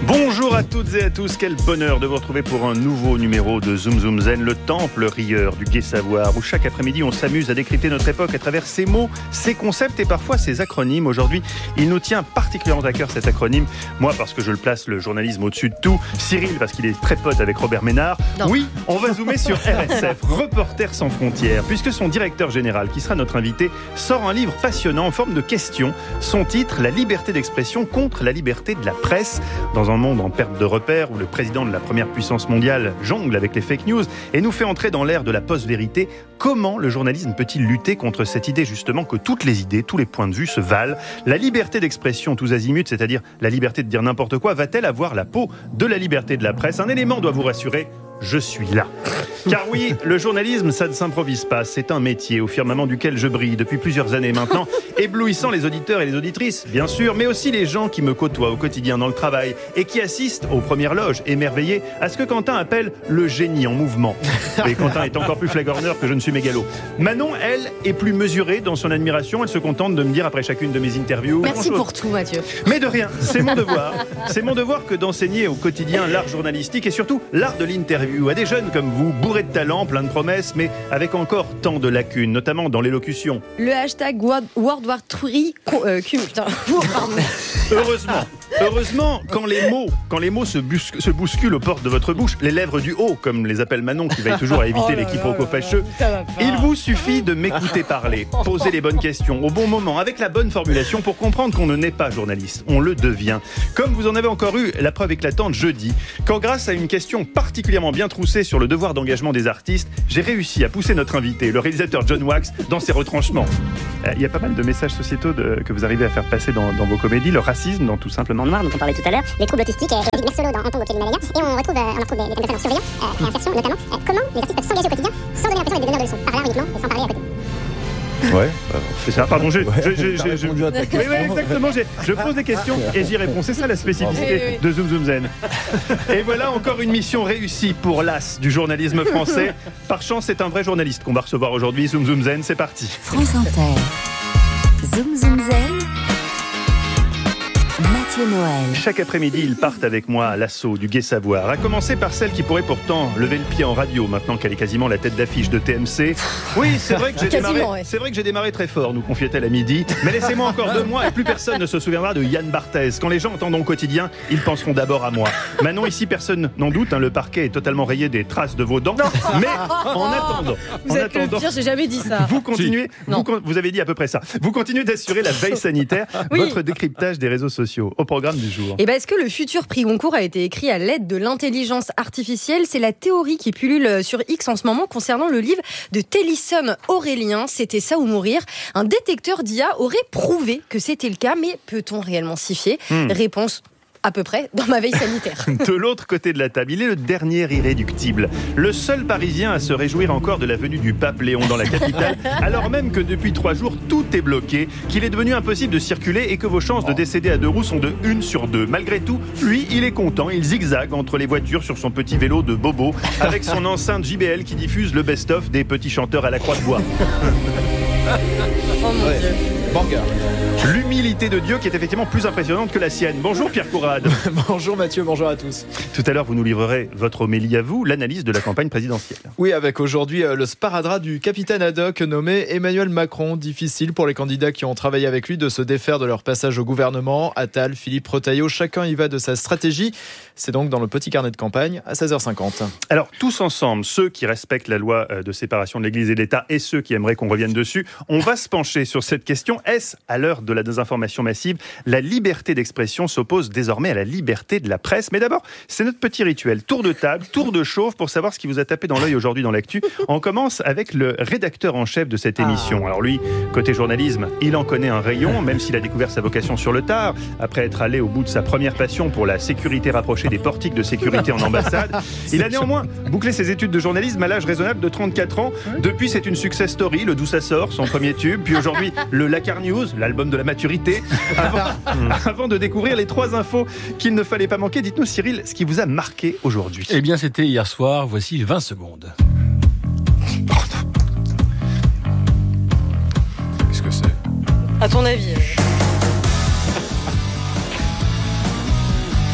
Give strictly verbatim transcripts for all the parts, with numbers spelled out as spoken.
Bonjour à toutes et à tous, quel bonheur de vous retrouver pour un nouveau numéro de Zoom Zoom Zen, le temple rieur du gai savoir, où chaque après-midi on s'amuse à décrypter notre époque à travers ses mots, ses concepts et parfois ses acronymes. Aujourd'hui, il nous tient particulièrement à cœur cet acronyme, moi parce que je le place le journalisme au-dessus de tout, Cyril parce qu'il est très pote avec Robert Ménard. Non. Oui, on va zoomer sur R S F, Reporters sans frontières, puisque son directeur général, qui sera notre invité, sort un livre passionnant en forme de questions. Son titre, La liberté d'expression contre la liberté de la presse. Dans un monde en perte de repères, où le président de la première puissance mondiale jongle avec les fake news et nous fait entrer dans l'ère de la post-vérité, comment le journalisme peut-il lutter contre cette idée justement que toutes les idées, tous les points de vue se valent? La liberté d'expression tous azimuts, c'est-à-dire la liberté de dire n'importe quoi, va-t-elle avoir la peau de la liberté de la presse? Un élément doit vous rassurer, je suis là. Car oui, le journalisme, ça ne s'improvise pas. C'est un métier au firmament duquel je brille depuis plusieurs années maintenant, éblouissant les auditeurs et les auditrices, bien sûr, mais aussi les gens qui me côtoient au quotidien dans le travail et qui assistent aux premières loges, émerveillés, à ce que Quentin appelle le génie en mouvement. Et Quentin est encore plus flagorneur que je ne suis mégalo. Manon, elle, est plus mesurée dans son admiration. Elle se contente de me dire après chacune de mes interviews... Merci pour tout, Mathieu. Mais de rien, c'est mon devoir. C'est mon devoir que d'enseigner au quotidien l'art journalistique et surtout l'art de l'interview à des jeunes comme vous, bourrés de talent, plein de promesses, mais avec encore tant de lacunes, notamment dans l'élocution. Le hashtag World War trois euh, putain. Heureusement, heureusement, quand les mots, quand les mots se, bus- se bousculent aux portes de votre bouche, les lèvres du haut, comme les appelle Manon, qui veille toujours à éviter oh les quiproquos fâcheux, il vous suffit de m'écouter parler, poser les bonnes questions au bon moment, avec la bonne formulation pour comprendre qu'on ne naît pas journaliste, on le devient. Comme vous en avez encore eu la preuve éclatante jeudi, quand grâce à une question particulièrement bien troussée sur le devoir d'engagement des artistes, j'ai réussi à pousser notre invité, le réalisateur John Wax, dans ses retranchements. Il euh, y a pas mal de messages sociétaux de, que vous arrivez à faire passer dans, dans vos comédies, le racisme dans Tout simplement noir, dont on parlait tout à l'heure, les troubles autistiques, euh, David Mercelot dans Anton Wauquiez Malaya, et on retrouve, euh, on retrouve les, les personnes en surveillance euh, et insertion notamment. Euh, comment les artistes peuvent s'engager au quotidien sans donner l'impression d'être des donneurs de leçons, par là uniquement et sans parler à côté. Ouais, c'est ça, pardon, je, ouais, je, je, je, je, je... à ta question. Oui, oui, exactement, je, je pose des questions et j'y réponds, c'est ça la spécificité oui, oui. de Zoom Zoom Zen. Et voilà encore une mission réussie pour l'as du journalisme français. Par chance, c'est un vrai journaliste qu'on va recevoir aujourd'hui. Zoom Zoom Zen, c'est parti. France Inter, Zoom Zoom Zen, Mathieu Noël. Chaque après-midi, ils partent avec moi à l'assaut du gai savoir. À commencer par celle qui pourrait pourtant lever le pied en radio, maintenant qu'elle est quasiment la tête d'affiche de T M C. Oui, c'est vrai que j'ai démarré, ouais. c'est vrai que j'ai démarré très fort, nous confiait-elle à midi. Mais laissez-moi encore deux mois et plus personne ne se souviendra de Yann Barthès. Quand les gens entendront quotidien, ils penseront d'abord à moi. Maintenant, ici, personne n'en doute, hein, le parquet est totalement rayé des traces de vos dents. Non. Mais en attendant, vous en êtes attendant, le pire, j'ai jamais dit ça. Vous continuez, vous, vous avez dit à peu près ça. Vous continuez d'assurer la veille sanitaire, oui. Votre décryptage des réseaux sociaux. Au programme du jour. Et ben, est-ce que le futur prix Goncourt a été écrit à l'aide de l'intelligence artificielle? C'est la théorie qui pullule sur X en ce moment concernant le livre de Télisson Aurélien. C'était ça ou mourir. Un détecteur d'I A aurait prouvé que c'était le cas, mais peut-on réellement s'y fier? hmm. Réponse à peu près dans ma veille sanitaire. De l'autre côté de la table, il est le dernier irréductible. Le seul Parisien à se réjouir encore de la venue du pape Léon dans la capitale, alors même que depuis trois jours, tout est bloqué, qu'il est devenu impossible de circuler et que vos chances de décéder à deux roues sont de une sur deux. Malgré tout, lui, il est content. Il zigzague entre les voitures sur son petit vélo de bobo, avec son enceinte J B L qui diffuse le best-of des petits chanteurs à la croix de bois. Oh mon ouais. Dieu. Banger. L'humilité de Dieu qui est effectivement plus impressionnante que la sienne. Bonjour Pierre Courade. Bonjour Mathieu, bonjour à tous. Tout à l'heure, vous nous livrerez votre homélie à vous, l'analyse de la campagne présidentielle. Oui, avec aujourd'hui le sparadrap du capitaine ad hoc nommé Emmanuel Macron. Difficile pour les candidats qui ont travaillé avec lui de se défaire de leur passage au gouvernement. Attal, Philippe Retailleau, chacun y va de sa stratégie. C'est donc dans le petit carnet de campagne à seize heures cinquante. Alors, tous ensemble, ceux qui respectent la loi de séparation de l'Église et de l'État et ceux qui aimeraient qu'on revienne dessus, on va se pencher sur cette question. Est-ce, à l'heure de la désinformation massive, la liberté d'expression s'oppose désormais à la liberté de la presse? Mais d'abord, c'est notre petit rituel. Tour de table, tour de chauffe pour savoir ce qui vous a tapé dans l'œil aujourd'hui dans l'actu. On commence avec le rédacteur en chef de cette émission. Alors lui, côté journalisme, il en connaît un rayon, même s'il a découvert sa vocation sur le tard, après être allé au bout de sa première passion pour la sécurité rapprochée des portiques de sécurité en ambassade. Il a néanmoins bouclé ses études de journalisme à l'âge raisonnable de trente-quatre ans. Depuis, c'est une success story, le D'où ça sort, son premier tube, puis aujourd'hui, le Lacar News, l'album de la maturité, avant, avant de découvrir les trois infos qu'il ne fallait pas manquer. Dites-nous, Cyril, ce qui vous a marqué aujourd'hui. Eh bien, c'était hier soir, voici vingt secondes. Qu'est-ce que c'est? À ton avis?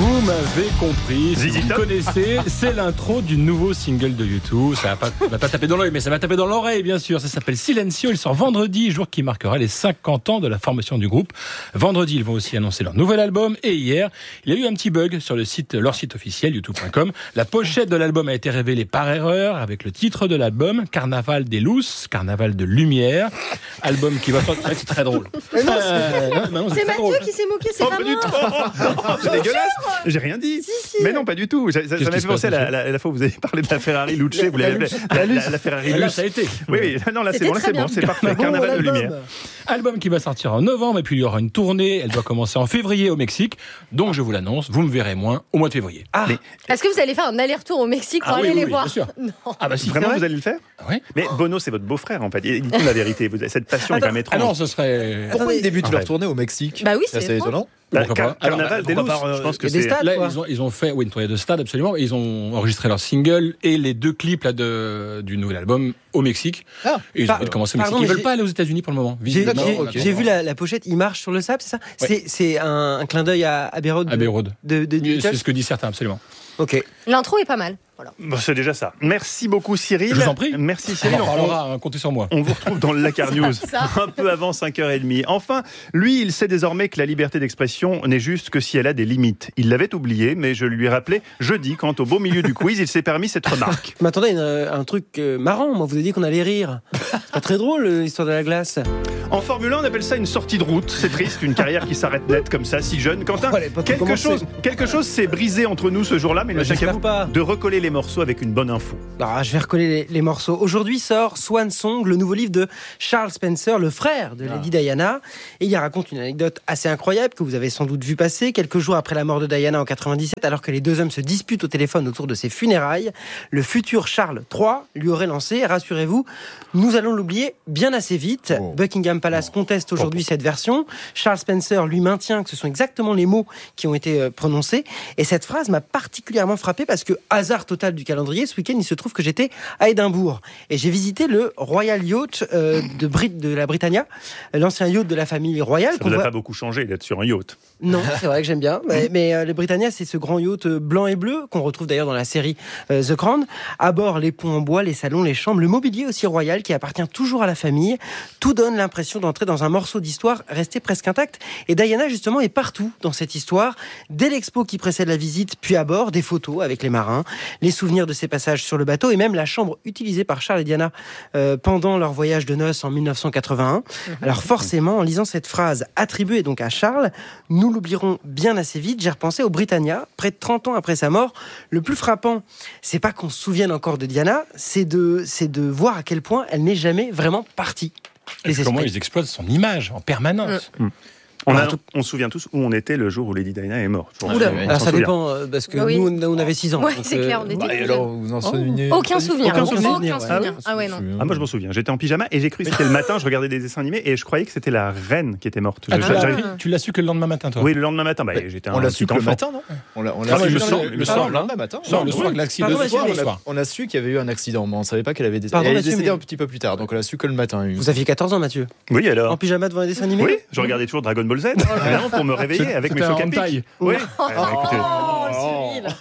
Vous m'avez compris, si Zizi vous Top. connaissez, c'est l'intro du nouveau single de U deux. Ça va pas, va pas taper dans l'œil, mais ça va taper dans l'oreille, bien sûr. Ça s'appelle Silencio. Il sort vendredi, jour qui marquera les cinquante ans de la formation du groupe. Vendredi, ils vont aussi annoncer leur nouvel album. Et hier, il y a eu un petit bug sur le site, leur site officiel, youtube point com. La pochette de l'album a été révélée par erreur avec le titre de l'album, Carnaval des Lousses, Carnaval de Lumière. Album qui va sortir. C'est très drôle. Euh, non, non, C'est très Mathieu drôle. qui s'est moqué, c'est Oh, pas pas du moi. tout. C'est dégueulasse. J'ai rien dit. Si, si. Mais non, pas du tout. Ça, ça, ça Qu'est-ce m'a qui fait se penser à passe, la, la, la fois où vous avez parlé de la Ferrari Luce. Vous l'avez appelée la, la, la Ferrari Et là, Luce. ça a été. Oui, oui. Non, là, c'est C'était bon. Là, très c'est bien. bon. C'est parfait. Carnaval de lumière. Album qui va sortir en novembre et puis il y aura une tournée. Elle doit commencer en février au Mexique. Donc je vous l'annonce, vous me verrez moins au mois de février. Ah. Mais- Est-ce que vous allez faire un aller-retour au Mexique pour Ah oui, aller oui, les oui, voir bien sûr. Non. Ah bah si. Vraiment, c'est vous vrai. allez le faire? Oui. Mais Bono, c'est votre beau-frère, en fait. Dites-nous la vérité. Vous avez cette passion est quand même Ah étrange. non, ce serait. Pourquoi ils débutent leur Arrête. tournée au Mexique? Bah oui, C'est c'est assez étrange. étonnant. Bah, Pourquoi car- pas Alors, Carnaval bah, des pourquoi Lousses. pas, Je pense que il y a des c'est. stades. Là, quoi. ils ont, ils ont fait oui, une tournée de stade, absolument. Et ils ont enregistré leur single et les deux clips là, de, du nouvel album au Mexique. Ah, Et ils ont par- envie de commencer au pardon, Mexique. Ils mais veulent j'ai- pas aller aux États-Unis pour le moment. J'ai Visiblement, j'ai- on attend. j'ai vu la, la pochette, il marche sur le sable, c'est ça? C'est, c'est un, un clin d'œil à Abbey Road. de- Abbey Road. De, de, Oui, de- C'est ce que disent certains, absolument. Ok. L'intro est pas mal. Voilà. Bon, c'est déjà ça. Merci beaucoup, Cyril. Je vous en prie. Merci, On Cyril. en parlera, hein, comptez sur moi. On vous retrouve dans le Lakar News Ça. un peu avant cinq heures trente. Enfin, lui, il sait désormais que la liberté d'expression n'est juste que si elle a des limites. Il l'avait oublié, mais je lui ai rappelé jeudi, quand au beau milieu du quiz, il s'est permis cette remarque. Je m'attendais à un, un truc euh, marrant. Moi, vous avez dit qu'on allait rire. C'est pas très drôle, euh, l'histoire de la glace. En Formule un, on appelle ça une sortie de route. C'est triste, une carrière qui s'arrête net comme ça, si jeune. Quentin, Oh, elle est pas quelque commencée. chose, quelque chose s'est brisé entre nous ce jour-là, mais Bah, le chacun j'espère pas. de recoller les morceaux avec une bonne info. Alors, je vais recoller les, les morceaux. Aujourd'hui sort Swan Song, le nouveau livre de Charles Spencer, le frère de Lady Diana. Et il raconte une anecdote assez incroyable que vous avez sans doute vu passer. Quelques jours après la mort de Diana en quatre-vingt-dix-sept, alors que les deux hommes se disputent au téléphone autour de ses funérailles, le futur Charles trois lui aurait lancé, rassurez-vous, nous allons l'oublier bien assez vite. Oh. Buckingham Palace conteste aujourd'hui cette version. Charles Spencer lui maintient que ce sont exactement les mots qui ont été euh, prononcés. Et cette phrase m'a particulièrement frappé parce que, hasard total du calendrier, ce week-end, il se trouve que j'étais à Édimbourg. Et j'ai visité le Royal Yacht euh, de, Brit- de la Britannia, l'ancien yacht de la famille royale. Ça qu'on vous a voit- pas beaucoup changé d'être sur un yacht. Non, c'est vrai que j'aime bien. Mais, mais euh, le Britannia, c'est ce grand yacht euh, blanc et bleu qu'on retrouve d'ailleurs dans la série euh, The Crown. À bord, les ponts en bois, les salons, les chambres, le mobilier aussi royal qui appartient toujours à la famille. Tout donne l'impression d'entrer dans un morceau d'histoire resté presque intact. Et Diana, justement, est partout dans cette histoire. Dès l'expo qui précède la visite, puis à bord, des photos avec les marins, les souvenirs de ses passages sur le bateau et même la chambre utilisée par Charles et Diana euh, pendant leur voyage de noces en dix-neuf cent quatre-vingt-un. Alors forcément, en lisant cette phrase attribuée donc à Charles, nous l'oublierons bien assez vite. J'ai repensé au Britannia, près de trente ans après sa mort. Le plus frappant, c'est pas qu'on se souvienne encore de Diana, c'est de, c'est de voir à quel point elle n'est jamais vraiment partie. Et des comment esprits. ils exploitent son image en permanence. On, Ah, a- tout- on se souvient tous où on était le jour où Lady Diana est morte. Je vous Oula, rassure, on alors s'en ça souvient. dépend, euh, parce que Oui. nous, on, on avait six ans. Ouais, donc, c'est euh, clair, on était Bah, et plus alors, jeunes. vous en souvenez Aucun souvenir. Aucun Aucun souvenir. souvenir. Ah ouais. Ah ouais, non. Ah, moi je m'en souviens, j'étais en pyjama et j'ai cru que c'était le matin, je regardais des dessins animés et je croyais que c'était la reine qui était morte. Ah, tu Je- l'as- j'arrive- tu l'as su que le lendemain matin, toi. Oui, le lendemain matin, bah, j'étais un On l'a petit su que le enfant. matin, non On l'a, on Ah l'a oui, su le le soir, lendemain- le soir, le lendemain matin. Non, le soir de l'accident. Pardon, Le soir, monsieur, le mais- soir. On a su qu'il y avait eu un accident, mais on savait pas qu'elle avait décédé. Pardon, Elle est monsieur, décédée mais- un petit peu plus tard, donc on l'a su que le matin. Vous aviez quatorze ans, Mathieu. Oui, En alors pyjama devant un dessin animé. Oui, je regardais toujours Dragon Ball Z, évidemment, pour me réveiller avec mes C'était un chocs à pic. hentai. Oui, Ah, bah, écoutez, Oh, Cyril.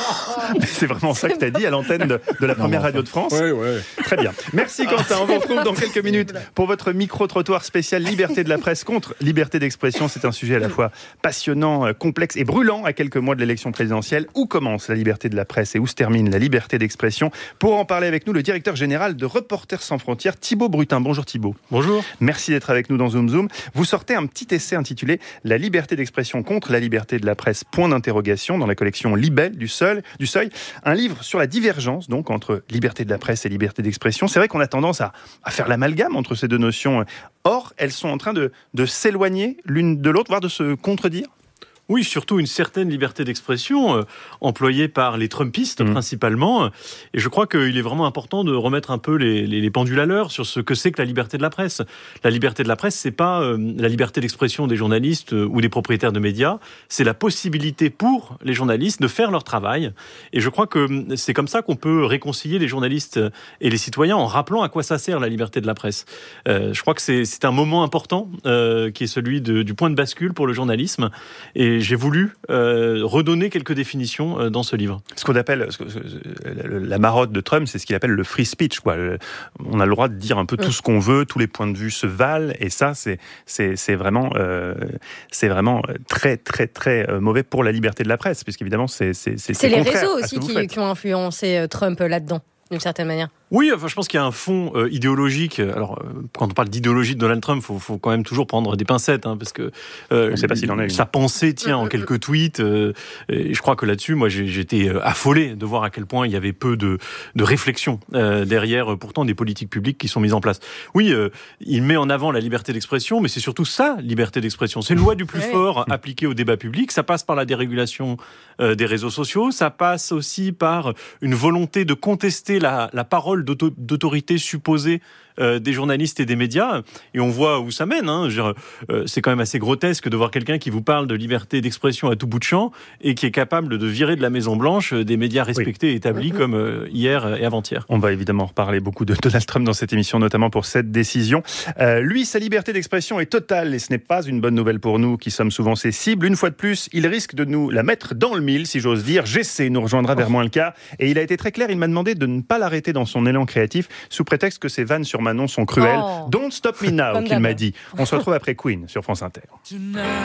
c'est vraiment ça que tu as dit à l'antenne de, de la première radio de France. Ouais, ouais. Très bien. Merci Quentin. On vous retrouve dans quelques minutes pour votre micro-trottoir spécial liberté de la presse contre liberté d'expression. C'est un sujet à la fois passionnant, euh, complexe et brûlant à quelques mois de l'élection présidentielle. Où commence la liberté de la presse et où se termine la liberté d'expression? Pour en parler avec nous, le directeur général de Reporters sans frontières, Thibaut Brutin. Bonjour Thibaut. Bonjour. Merci d'être avec nous dans Zoom Zoom. Vous sortez un petit essai intitulé La liberté d'expression contre la liberté de la presse, point d'interrogation, dans la collection Libelle du Seuil, du Seuil. Un livre sur la divergence donc entre liberté de la presse et liberté d'expression. C'est vrai qu'on a tendance à, à faire l'amalgame entre ces deux notions. Or, elles sont en train de, de s'éloigner l'une de l'autre, voire de se contredire. Oui, surtout une certaine liberté d'expression euh, employée par les Trumpistes Mmh. principalement. Et je crois qu'il est vraiment important de remettre un peu les, les, les pendules à l'heure sur ce que c'est que la liberté de la presse. La liberté de la presse, c'est pas euh, la liberté d'expression des journalistes euh, ou des propriétaires de médias, c'est la possibilité pour les journalistes de faire leur travail. Et je crois que hum, c'est comme ça qu'on peut réconcilier les journalistes et les citoyens en rappelant à quoi ça sert la liberté de la presse. Euh, je crois que c'est, c'est un moment important euh, qui est celui de, du point de bascule pour le journalisme. Et j'ai, j'ai voulu euh, redonner quelques définitions euh, dans ce livre. Ce qu'on appelle ce que, la marotte de Trump, c'est ce qu'il appelle le free speech, quoi. Le, on a le droit de dire un peu tout ce qu'on veut, tous les points de vue se valent, et ça, c'est, c'est, c'est vraiment, euh, c'est vraiment très, très, très mauvais pour la liberté de la presse, puisqu'évidemment, c'est, c'est, c'est, c'est c'est les réseaux aussi qui, qui ont influencé Trump là-dedans, d'une certaine manière. Oui, enfin, je pense qu'il y a un fond euh, idéologique. Alors, euh, quand on parle d'idéologie de Donald Trump, il faut, faut quand même toujours prendre des pincettes, hein, parce que euh, on sait pas s'il en a une. Sa pensée tient en quelques tweets. Euh, et je crois que là-dessus, moi, j'ai, j'étais affolé de voir à quel point il y avait peu de, de réflexion euh, derrière, euh, pourtant, des politiques publiques qui sont mises en place. Oui, euh, il met en avant la liberté d'expression, mais c'est surtout ça, liberté d'expression. C'est une loi du plus oui. fort appliquée au débat public. Ça passe par la dérégulation euh, des réseaux sociaux. Ça passe aussi par une volonté de contester la, la parole d'auto, d'autorité supposée euh, des journalistes et des médias, et on voit où ça mène. Hein. Je veux dire, euh, c'est quand même assez grotesque de voir quelqu'un qui vous parle de liberté d'expression à tout bout de champ et qui est capable de virer de la Maison-Blanche des médias respectés oui. et établis comme euh, hier et avant-hier. On va évidemment reparler beaucoup de Donald Trump dans cette émission, notamment pour cette décision. Euh, lui, sa liberté d'expression est totale et ce n'est pas une bonne nouvelle pour nous qui sommes souvent ses cibles. Une fois de plus, il risque de nous la mettre dans le mille, si j'ose dire. J'essaie nous rejoindra vers moins le quart et il a été très clair, il m'a demandé de ne pas l'arrêter dans son élan créatif sous prétexte que ses vannes sur Manon sont cruelles. Oh. Don't stop me now, Comme qu'il m'a d'hab. dit. On se retrouve après Queen sur France Inter.